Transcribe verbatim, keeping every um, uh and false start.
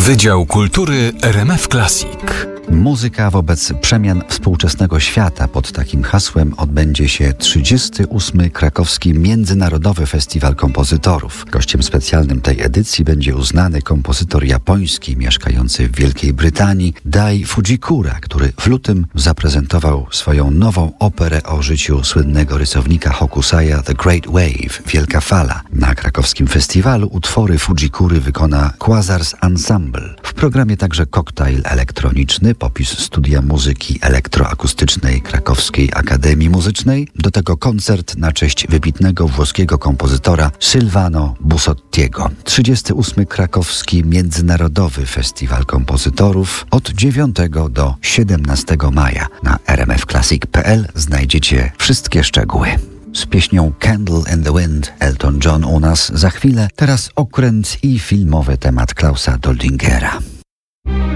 Wydział Kultury R M F Classic. Muzyka wobec przemian współczesnego świata. Pod takim hasłem odbędzie się trzydziesty ósmy Krakowski Międzynarodowy Festiwal Kompozytorów. Gościem specjalnym tej edycji będzie uznany kompozytor japoński mieszkający w Wielkiej Brytanii Dai Fujikura, który w lutym zaprezentował swoją nową operę o życiu słynnego rysownika Hokusaya The Great Wave – Wielka Fala. Na krakowskim festiwalu utwory Fujikury wykona Quasars Ensemble. W programie także koktajl elektroniczny, popis studia muzyki elektroakustycznej Krakowskiej Akademii Muzycznej, do tego koncert na cześć wybitnego włoskiego kompozytora Silvano Busottiego. trzydziesty ósmy Krakowski Międzynarodowy Festiwal Kompozytorów od dziewiątego do siedemnastego maja. Na r m f classic kropka p l znajdziecie wszystkie szczegóły. Z pieśnią Candle in the Wind Elton John u nas za chwilę. Teraz okręt i filmowy temat Klausa Doldingera.